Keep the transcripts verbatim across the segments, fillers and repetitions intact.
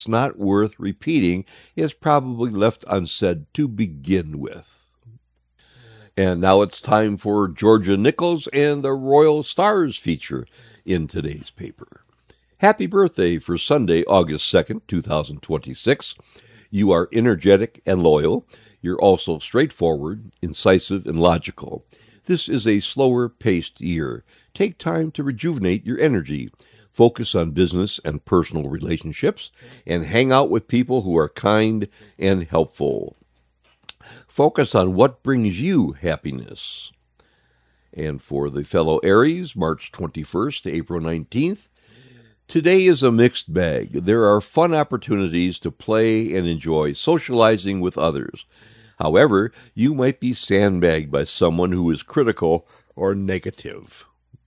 not worth repeating is probably left unsaid to begin with. And now it's time for Georgia Nichols and the Royal Stars feature in today's paper. Happy birthday for Sunday, August second, twenty twenty-six. You are energetic and loyal. You're also straightforward, incisive, and logical. This is a slower-paced year. Take time to rejuvenate your energy. Focus on business and personal relationships, and hang out with people who are kind and helpful. Focus on what brings you happiness. And for the fellow Aries, March twenty-first to April nineteenth, today is a mixed bag. There are fun opportunities to play and enjoy socializing with others. However, you might be sandbagged by someone who is critical or negative.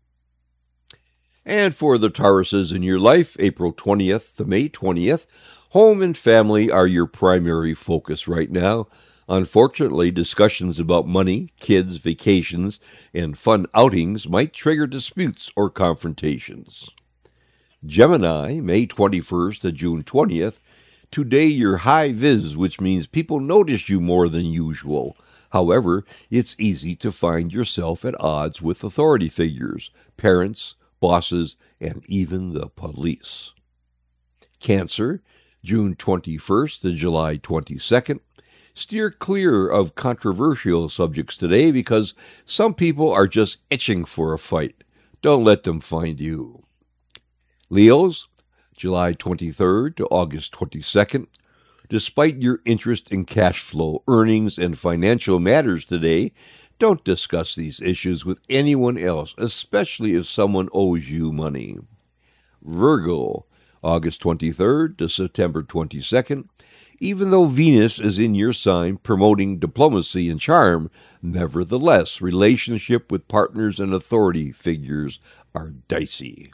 And for the Tauruses in your life, April twentieth to May twentieth, home and family are your primary focus right now. Unfortunately, discussions about money, kids, vacations, and fun outings might trigger disputes or confrontations. Gemini, May twenty-first to June twentieth, today you're high vis, which means people notice you more than usual. However, it's easy to find yourself at odds with authority figures, parents, bosses, and even the police. Cancer, June twenty-first to July twenty-second. Steer clear of controversial subjects today because some people are just itching for a fight. Don't let them find you. Leos, July twenty-third to August twenty-second. Despite your interest in cash flow, earnings, and financial matters today, don't discuss these issues with anyone else, especially if someone owes you money. Virgo, August twenty-third to September twenty-second. Even though Venus is in your sign promoting diplomacy and charm, nevertheless, relationship with partners and authority figures are dicey.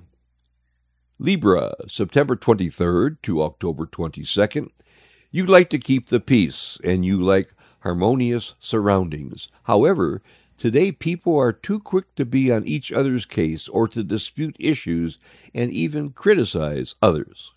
Libra, September twenty-third to October twenty-second. You like to keep the peace, and you like harmonious surroundings. However, today people are too quick to be on each other's case or to dispute issues and even criticize others.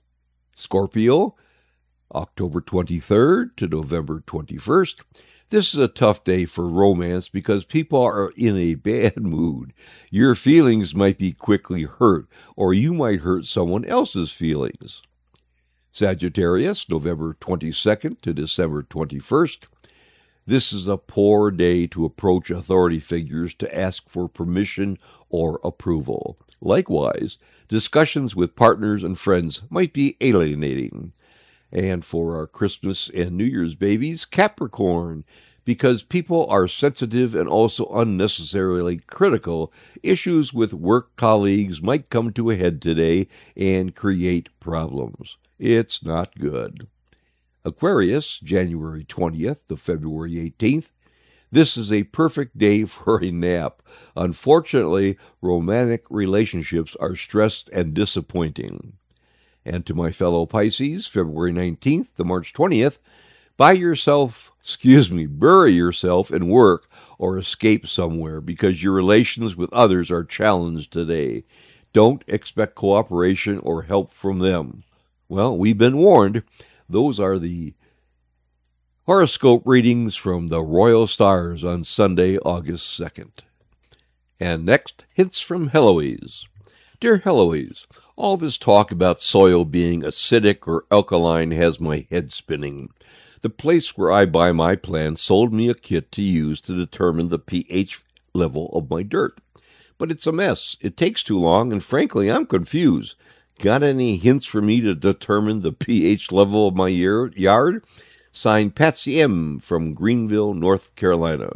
Scorpio, October twenty-third to November twenty-first. This is a tough day for romance because people are in a bad mood. Your feelings might be quickly hurt, or you might hurt someone else's feelings. Sagittarius, November twenty-second to December twenty-first. This is a poor day to approach authority figures to ask for permission or approval. Likewise, discussions with partners and friends might be alienating. And for our Christmas and New Year's babies, Capricorn, because people are sensitive and also unnecessarily critical, issues with work colleagues might come to a head today and create problems. It's not good. Aquarius, January twentieth to February eighteenth. This is a perfect day for a nap. Unfortunately, romantic relationships are stressed and disappointing. And to my fellow Pisces, February nineteenth to March twentieth, buy yourself, excuse me, bury yourself in work or escape somewhere because your relations with others are challenged today. Don't expect cooperation or help from them. Well, we've been warned. Those are the horoscope readings from the Royal Stars on Sunday, August second. And next, hints from Heloise. Dear Heloise, all this talk about soil being acidic or alkaline has my head spinning. The place where I buy my plants sold me a kit to use to determine the pH level of my dirt. But it's a mess. It takes too long, and frankly, I'm confused. Got any hints for me to determine the pH level of my yard? Signed, Patsy M. from Greenville, North Carolina.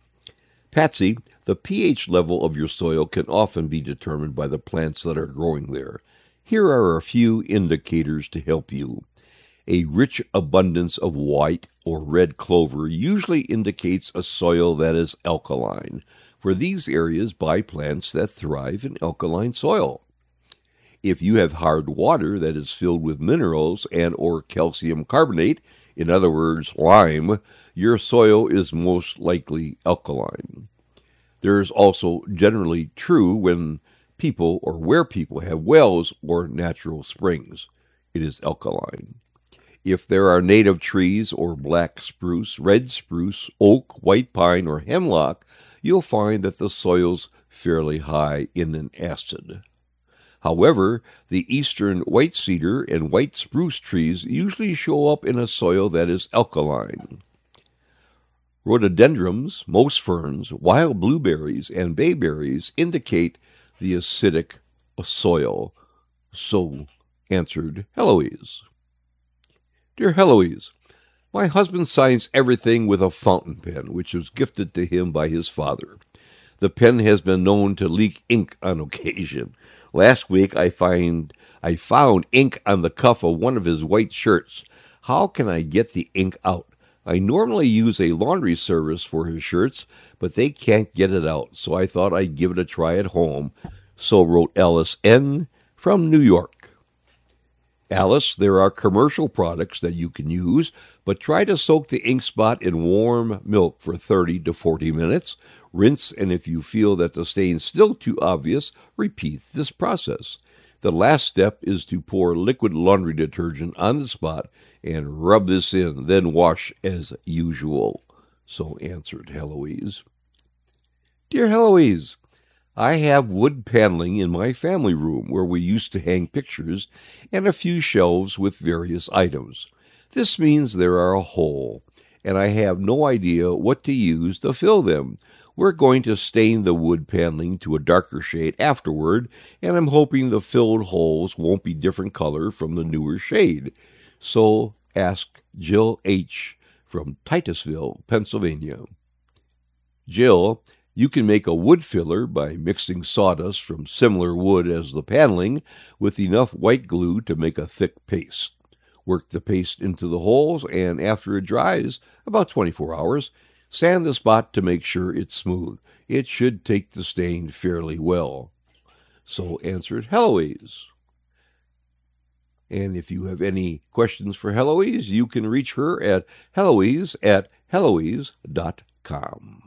Patsy, the pH level of your soil can often be determined by the plants that are growing there. Here are a few indicators to help you. A rich abundance of white or red clover usually indicates a soil that is alkaline. For these areas, buy plants that thrive in alkaline soil. If you have hard water that is filled with minerals and or calcium carbonate, in other words, lime, your soil is most likely alkaline. There is also generally true when people or where people have wells or natural springs. it is alkaline. If there are native trees or black spruce, red spruce, oak, white pine, or hemlock, you'll find that the soil's fairly high in an acid. However, the eastern white cedar and white spruce trees usually show up in a soil that is alkaline. Rhododendrons, most ferns, wild blueberries, and bayberries indicate the acidic soil. So answered Heloise. Dear Heloise, my husband signs everything with a fountain pen, which was gifted to him by his father. The pen has been known to leak ink on occasion. Last week I find I found ink on the cuff of one of his white shirts. How can I get the ink out? I normally use a laundry service for his shirts, but they can't get it out, so I thought I'd give it a try at home. So wrote Alice N. from New York. Alice, there are commercial products that you can use, but try to soak the ink spot in warm milk for thirty to forty minutes. Rinse, and if you feel that the stain's still too obvious, repeat this process. The last step is to pour liquid laundry detergent on the spot and rub this in, then wash as usual. So answered Heloise. Dear Heloise, I have wood paneling in my family room where we used to hang pictures and a few shelves with various items. This means there are a hole, and I have no idea what to use to fill them. We're going to stain the wood paneling to a darker shade afterward, and I'm hoping the filled holes won't be different color from the newer shade. So ask Jill H. from Titusville, Pennsylvania. Jill, you can make a wood filler by mixing sawdust from similar wood as the paneling with enough white glue to make a thick paste. Work the paste into the holes, and after it dries, about twenty-four hours, sand the spot to make sure it's smooth. It should take the stain fairly well. So answered Heloise. And if you have any questions for Heloise, you can reach her at Heloise at Heloise dot com.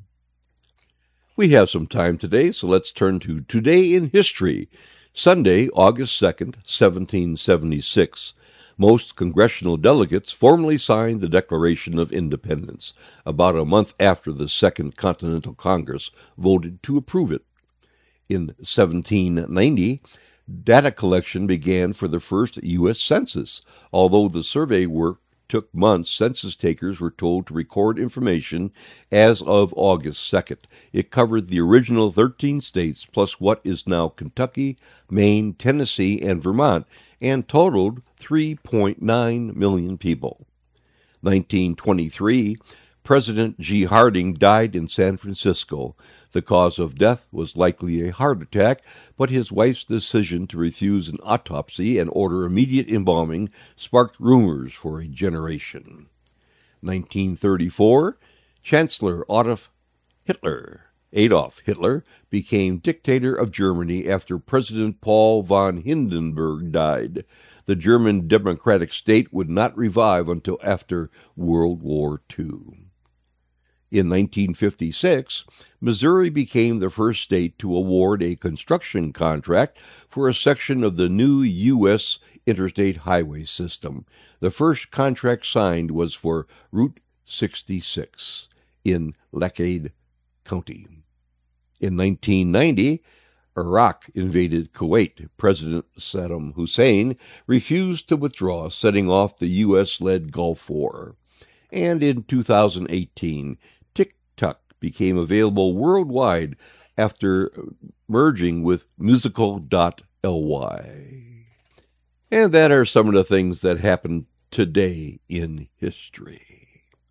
We have some time today, so let's turn to Today in History. Sunday, August second, seventeen seventy-six. Most congressional delegates formally signed the Declaration of Independence, about a month after the Second Continental Congress voted to approve it. In seventeen ninety, data collection began for the first U S Census. Although the survey work took months, census takers were told to record information as of August second. It covered the original thirteen states plus what is now Kentucky, Maine, Tennessee, and Vermont, and totaled three point nine million people. nineteen twenty-three, President G. Harding died in San Francisco. The cause of death was likely a heart attack, but his wife's decision to refuse an autopsy and order immediate embalming sparked rumors for a generation. nineteen thirty-four, Chancellor Adolf Hitler, Adolf Hitler became dictator of Germany after President Paul von Hindenburg died. The German democratic state would not revive until after World War Two. In nineteen fifty-six, Missouri became the first state to award a construction contract for a section of the new U S interstate highway system. The first contract signed was for Route sixty-six in Lackaide County. In nineteen ninety, Iraq invaded Kuwait. President Saddam Hussein refused to withdraw, setting off the U S-led Gulf War. And in two thousand eighteen, TikTok became available worldwide after merging with musical dot L Y. And that are some of the things that happened today in history.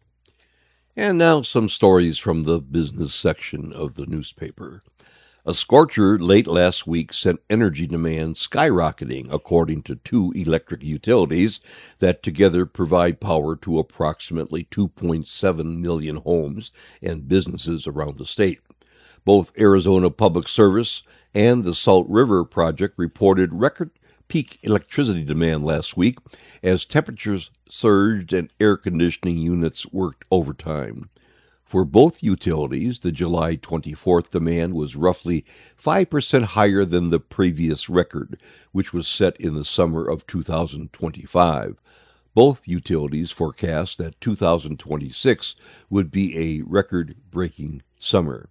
And now some stories from the business section of the newspaper. A scorcher late last week sent energy demand skyrocketing, according to two electric utilities that together provide power to approximately two point seven million homes and businesses around the state. Both Arizona Public Service and the Salt River Project reported record peak electricity demand last week as temperatures surged and air conditioning units worked overtime. For both utilities, the July twenty-fourth demand was roughly five percent higher than the previous record, which was set in the summer of two thousand twenty-five. Both utilities forecast that two thousand twenty-six would be a record-breaking summer.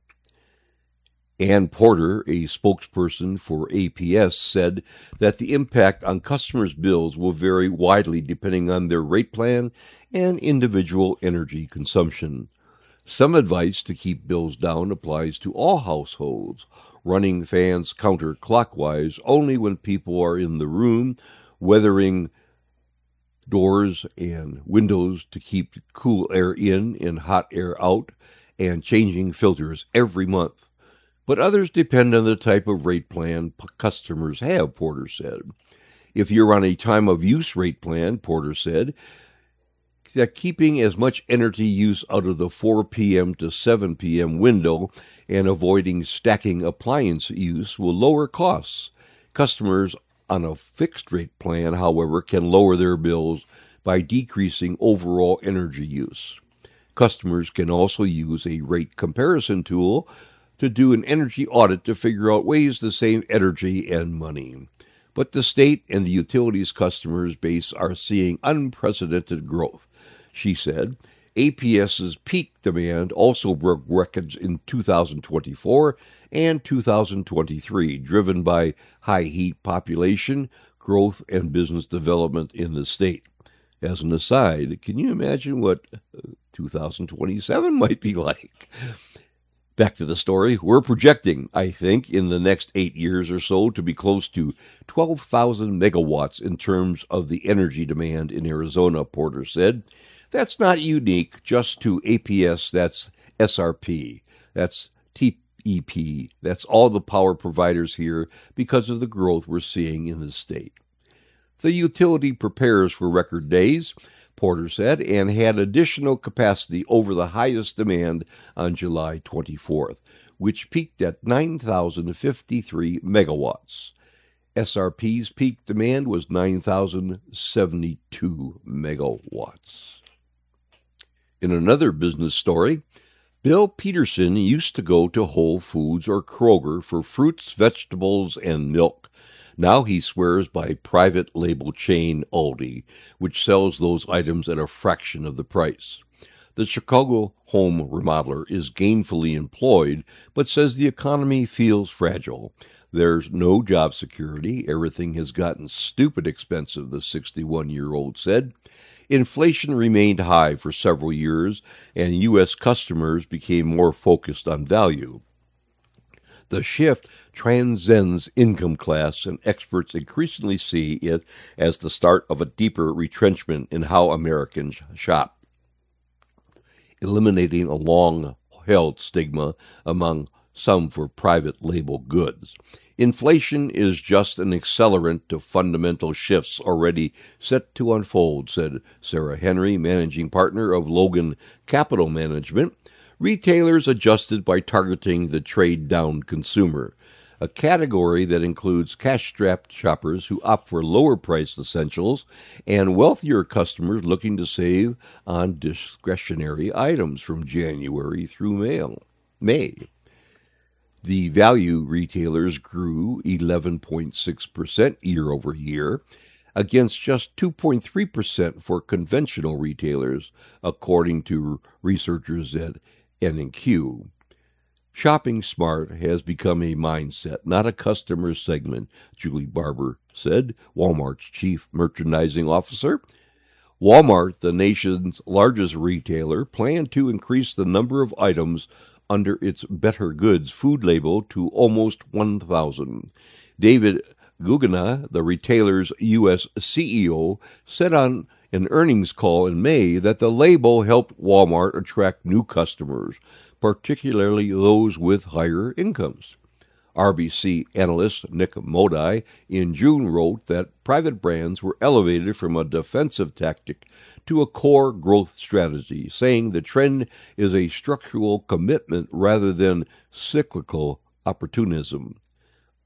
Ann Porter, a spokesperson for A P S, said that the impact on customers' bills will vary widely depending on their rate plan and individual energy consumption. Some advice to keep bills down applies to all households, running fans counterclockwise only when people are in the room, weathering doors and windows to keep cool air in and hot air out, and changing filters every month. But others depend on the type of rate plan p- customers have, Porter said. If you're on a time-of-use rate plan, Porter said, that keeping as much energy use out of the four p.m. to seven p.m. window and avoiding stacking appliance use will lower costs. Customers on a fixed-rate plan, however, can lower their bills by decreasing overall energy use. Customers can also use a rate comparison tool to do an energy audit to figure out ways to save energy and money. But the state and the utilities customers base are seeing unprecedented growth. She said, APS's peak demand also broke records in two thousand twenty-four and two thousand twenty-three, driven by high heat population, growth, and business development in the state. As an aside, can you imagine what two thousand twenty-seven might be like? Back to the story. We're projecting, I think, in the next eight years or so to be close to twelve thousand megawatts in terms of the energy demand in Arizona, Porter said. That's not unique just to A P S, that's S R P, that's T E P, that's all the power providers here because of the growth we're seeing in the state. The utility prepares for record days, Porter said, and had additional capacity over the highest demand on July twenty-fourth, which peaked at nine thousand fifty-three megawatts. S R P's peak demand was nine thousand seventy-two megawatts. In another business story, Bill Peterson used to go to Whole Foods or Kroger for fruits, vegetables, and milk. Now he swears by private label chain Aldi, which sells those items at a fraction of the price. The Chicago home remodeler is gainfully employed, but says the economy feels fragile. There's no job security. Everything has gotten stupid expensive, the sixty-one-year-old said. Inflation remained high for several years, and U S customers became more focused on value. The shift transcends income class, and experts increasingly see it as the start of a deeper retrenchment in how Americans shop, eliminating a long-held stigma among some for private label goods. Inflation is just an accelerant to fundamental shifts already set to unfold, said Sarah Henry, managing partner of Logan Capital Management. Retailers adjusted by targeting the trade-down consumer, a category that includes cash-strapped shoppers who opt for lower-priced essentials and wealthier customers looking to save on discretionary items from January through May. The value retailers grew eleven point six percent year over year, against just two point three percent for conventional retailers, according to researchers at N and Q. Shopping smart has become a mindset, not a customer segment, Julie Barber said, Walmart's chief merchandising officer. Walmart, the nation's largest retailer, planned to increase the number of items under its Better Goods food label to almost one thousand. David Guggenheim, the retailer's U S C E O, said on an earnings call in May that the label helped Walmart attract new customers, particularly those with higher incomes. R B C analyst Nick Modi in June wrote that private brands were elevated from a defensive tactic to a core growth strategy, saying the trend is a structural commitment rather than cyclical opportunism.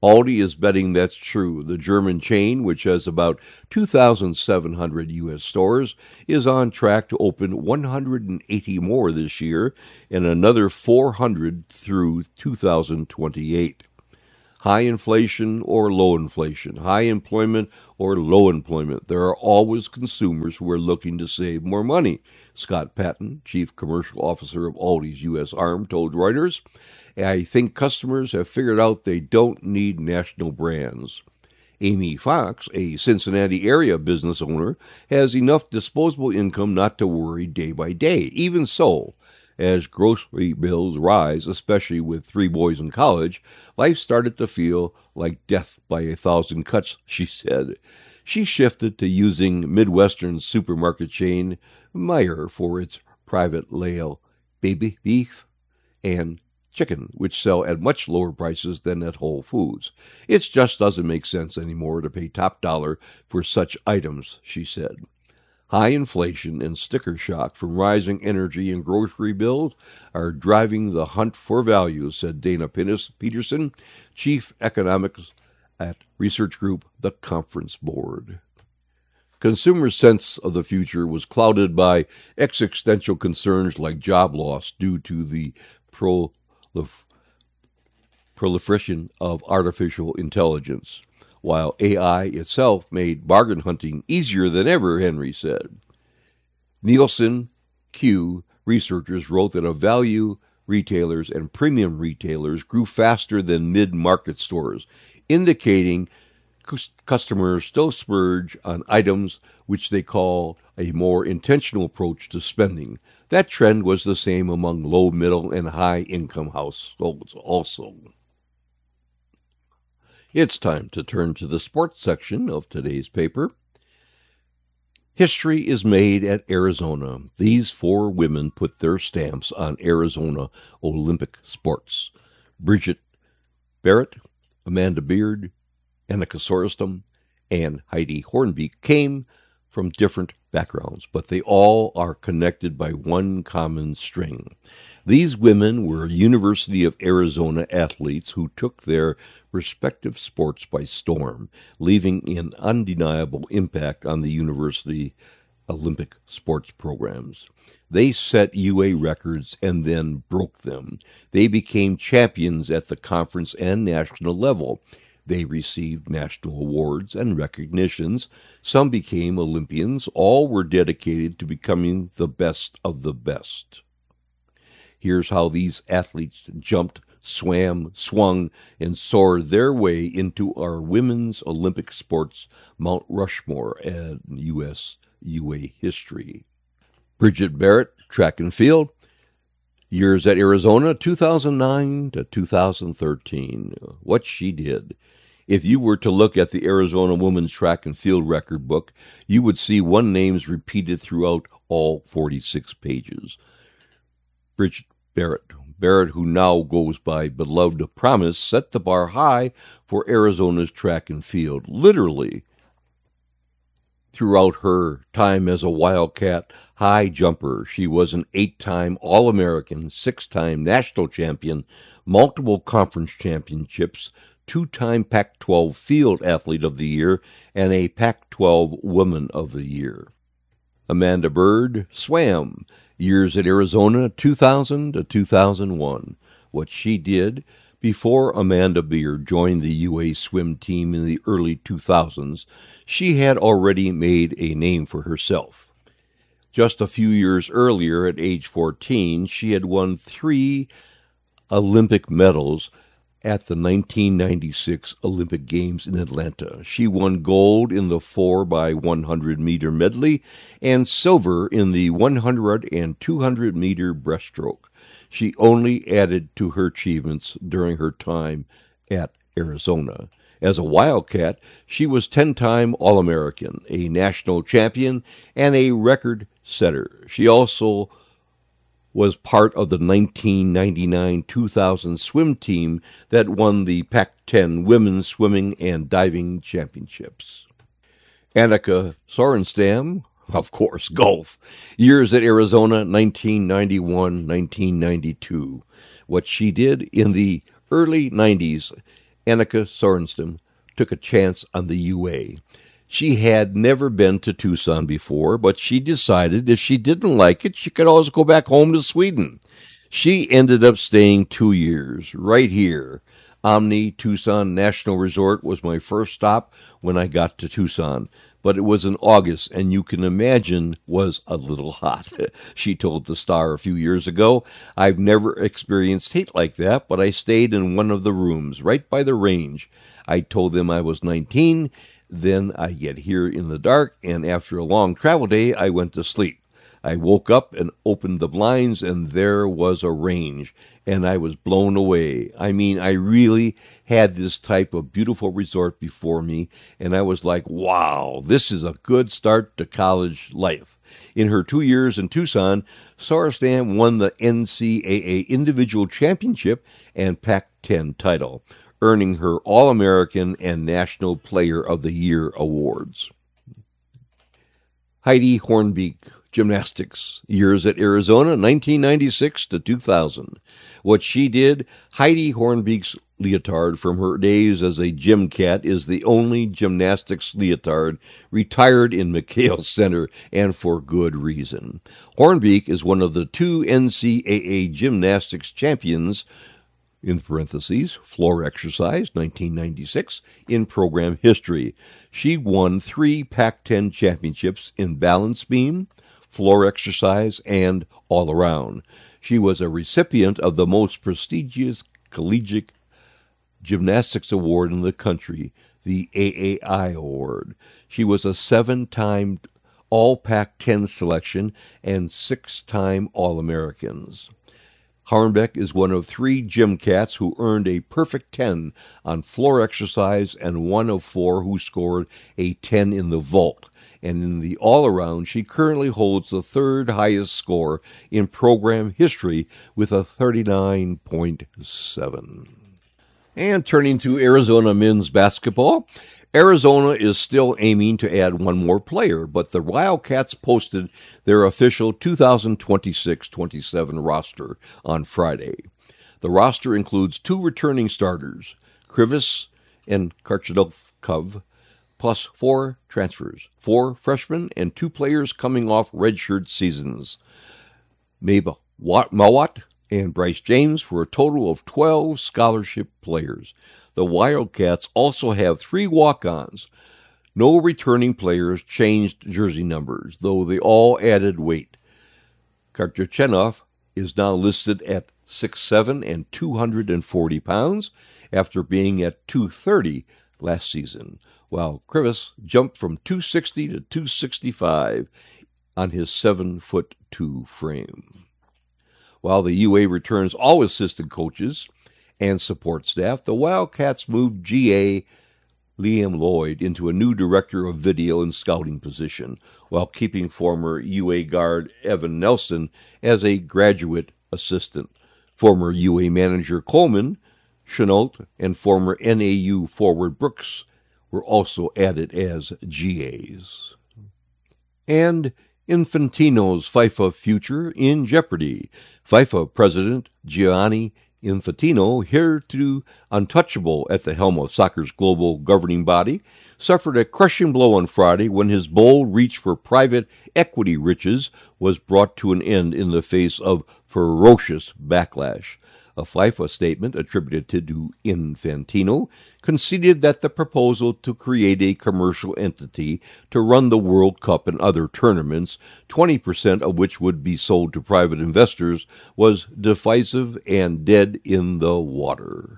Aldi is betting that's true. The German chain, which has about two thousand seven hundred U S stores, is on track to open one hundred eighty more this year and another four hundred through two thousand twenty-eight. High inflation or low inflation, high employment or low employment, there are always consumers who are looking to save more money. Scott Patton, Chief Commercial Officer of Aldi's U S arm, told Reuters, I think customers have figured out they don't need national brands. Amy Fox, a Cincinnati area business owner, has enough disposable income not to worry day by day. Even so, as grocery bills rise, especially with three boys in college, life started to feel like death by a thousand cuts, she said. She shifted to using Midwestern supermarket chain Meijer for its private label baby beef and chicken, which sell at much lower prices than at Whole Foods. It just doesn't make sense anymore to pay top dollar for such items, she said. High inflation and sticker shock from rising energy and grocery bills are driving the hunt for value, said Dana Peterson, Chief Economics at research group The Conference Board. Consumer sense of the future was clouded by existential concerns like job loss due to the pro the proliferation of artificial intelligence, while A I itself made bargain hunting easier than ever, Henry said. Nielsen Q researchers wrote that a value retailers and premium retailers grew faster than mid-market stores, indicating customers still splurge on items which they call a more intentional approach to spending. That trend was the same among low, middle, and high-income households also. It's time to turn to the sports section of today's paper. History is made at Arizona. These four women put their stamps on Arizona Olympic sports. Bridget Barrett, Amanda Beard, Annika Sorenstam, and Heidi Hornbeek came from different backgrounds, but they all are connected by one common string. These women were University of Arizona athletes who took their respective sports by storm, leaving an undeniable impact on the university Olympic sports programs. They set U A records and then broke them. They became champions at the conference and national level. They received national awards and recognitions. Some became Olympians. All were dedicated to becoming the best of the best. Here's how these athletes jumped, swam, swung, and soared their way into our women's Olympic sports Mount Rushmore and U S U A history. Bridget Barrett, track and field. Years at Arizona, two thousand nine to two thousand thirteen. What she did. If you were to look at the Arizona Women's Track and Field Record Book, you would see one names repeated throughout all forty-six pages. Bridget Barrett. Barrett, who now goes by Beloved Promise, set the bar high for Arizona's track and field. Literally, throughout her time as a Wildcat high jumper, she was an eight-time All-American, six-time national champion, multiple conference championships, two-time Pac twelve Field Athlete of the Year, and a Pac twelve Woman of the Year. Amanda Beard swam. Years at Arizona, two thousand to two thousand one. What she did. Before Amanda Beard joined the U A swim team in the early two thousands, she had already made a name for herself. Just a few years earlier, at age fourteen, she had won three Olympic medals at the nineteen ninety-six Olympic Games in Atlanta. She won gold in the four by one hundred meter medley and silver in the one hundred and two hundred meter breaststroke. She only added to her achievements during her time at Arizona. As a Wildcat, she was ten-time All-American, a national champion, and a record setter. She also was part of the nineteen ninety-nine two thousand swim team that won the Pac ten Women's Swimming and Diving Championships. Annika Sorenstam, of course, golf. Years at Arizona, nineteen ninety-one to nineteen ninety-two. What she did in the early nineties Annika Sorenstam, took a chance on the U A. She had never been to Tucson before, but she decided if she didn't like it, she could always go back home to Sweden. She ended up staying two years right here. Omni Tucson National Resort was my first stop when I got to Tucson, but it was in August, and you can imagine was a little hot. She told the Star a few years ago, "I've never experienced heat like that, but I stayed in one of the rooms right by the range. I told them I was nineteen. Then I get here in the dark, and after a long travel day, I went to sleep. I woke up and opened the blinds, and there was a range, and I was blown away. I mean, I really had this type of beautiful resort before me, and I was like, wow, this is a good start to college life." In her two years in Tucson, Sorenstam won the N C double A Individual Championship and Pac ten title, earning her All-American and National Player of the Year awards. Heidi Hornbeek, gymnastics, years at Arizona, nineteen ninety-six to two thousand. What she did, Heidi Hornbeek's leotard from her days as a gym cat is the only gymnastics leotard retired in McHale Center, and for good reason. Hornbeek is one of the two N C double A gymnastics champions, in parentheses, floor exercise, nineteen ninety-six, in program history. She won three Pac ten championships in balance beam, floor exercise, and all-around. She was a recipient of the most prestigious collegiate gymnastics award in the country, the A A I Award. She was a seven-time All-Pac ten selection and six-time All-Americans. Hornbeek is one of three gym cats who earned a perfect ten on floor exercise and one of four who scored a ten in the vault. And in the all-around, she currently holds the third highest score in program history with a thirty-nine point seven. And turning to Arizona men's basketball, Arizona is still aiming to add one more player, but the Wildcats posted their official two thousand twenty-six twenty-seven roster on Friday. The roster includes two returning starters, Krivis and Karchadokov, plus four transfers, four freshmen, and two players coming off redshirt seasons, Maba Mawat and Bryce James, for a total of twelve scholarship players. The Wildcats also have three walk-ons. No returning players changed jersey numbers, though they all added weight. Karchachenov is now listed at six foot seven and two hundred forty pounds after being at two thirty last season, while Krivis jumped from two sixty to two sixty-five on his seven foot two frame. While the U A returns all assistant coaches and support staff, the Wildcats moved G A Liam Lloyd into a new director of video and scouting position, while keeping former U A guard Evan Nelson as a graduate assistant. Former U A manager Coleman, Chenault, and former N A U forward Brooks were also added as G As. And Infantino's FIFA future in jeopardy. FIFA president Gianni Infantino, hitherto untouchable at the helm of soccer's global governing body, suffered a crushing blow on Friday when his bold reach for private equity riches was brought to an end in the face of ferocious backlash. A FIFA statement attributed to Infantino conceded that the proposal to create a commercial entity to run the World Cup and other tournaments, twenty percent of which would be sold to private investors, was divisive and dead in the water.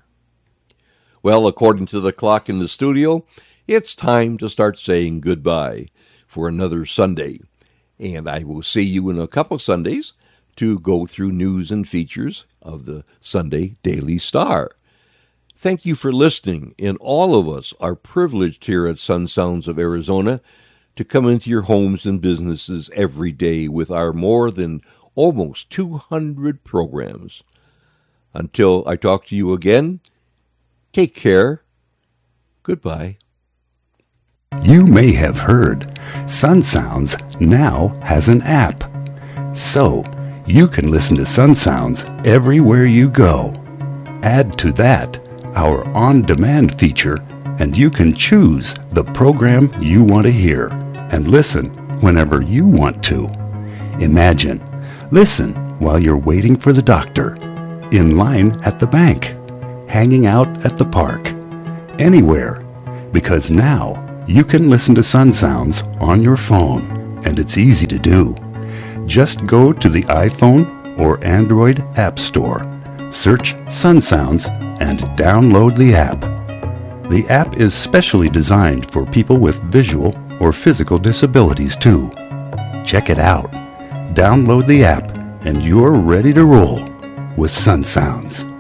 Well, according to the clock in the studio, it's time to start saying goodbye for another Sunday. And I will see you in a couple Sundays to go through news and features of the Sunday Daily Star. Thank you for listening, and all of us are privileged here at Sun Sounds of Arizona to come into your homes and businesses every day with our more than almost two hundred programs. Until I talk to you again, take care. Goodbye. You may have heard Sun Sounds now has an app. So, you can listen to Sun Sounds everywhere you go. Add to that our on-demand feature, and you can choose the program you want to hear and listen whenever you want to. Imagine, listen while you're waiting for the doctor, in line at the bank, hanging out at the park, anywhere, because now you can listen to Sun Sounds on your phone, and it's easy to do. Just go to the iPhone or Android App Store, search Sun Sounds, and download the app. The app is specially designed for people with visual or physical disabilities too. Check it out. Download the app, and you're ready to roll with Sun Sounds.